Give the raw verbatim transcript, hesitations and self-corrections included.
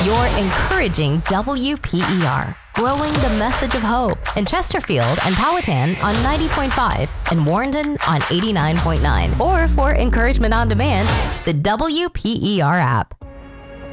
You're encouraging W P E R, growing the message of hope in Chesterfield and Powhatan on ninety point five and Warrenton on eighty-nine point nine. Or for encouragement on demand, the W P E R app.